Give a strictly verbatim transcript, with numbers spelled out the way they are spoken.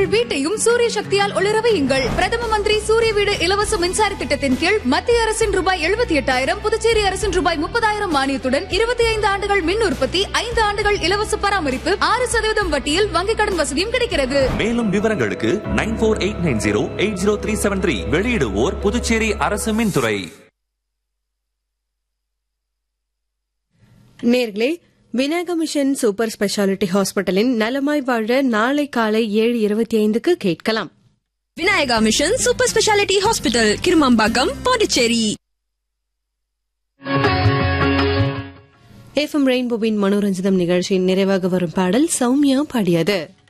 உங்கள் வீட்டையும் சூரிய சக்தியால் ஒளிர வையுங்கள். பிரதம மந்திரி சூரிய வீடு இலவச மின்சார திட்டத்தின் கீழ் மத்திய அரசின் ரூபாய் எழுபத்தி எட்டாயிரம், புதுச்சேரி அரசின் ரூபாய் முப்பதாயிரம் மானியத்துடன் இருபத்தி ஐந்து ஆண்டுகள் மின் உற்பத்தி, ஐந்து ஆண்டுகள் இலவச பராமரிப்பு, ஆறு சதவீதம் வட்டியில் வங்கிக் கடன் வசதியும் கிடைக்கிறது. மேலும் விவரங்களுக்கு nine four eight nine zero eight zero three seven three. வெளியிடுவோர் புதுச்சேரி அரசு மின்துறை. நேர்களே, விநாயக மிஷன் சூப்பர் ஸ்பெஷாலிட்டி ஹாஸ்பிட்டலின் நலமாய் வாழ நாளை காலை ஏழு இருபத்தி ஐந்துக்கு கேட்கலாம். Vinayaka mission super speciality hospital, Kirumampakkam, Pondicherry. FM ரெயின்போவின் மனோரஞ்சிதம் நிகழ்ச்சியின் நிறைவாக வரும் பாடல் சௌமியா பாடியது.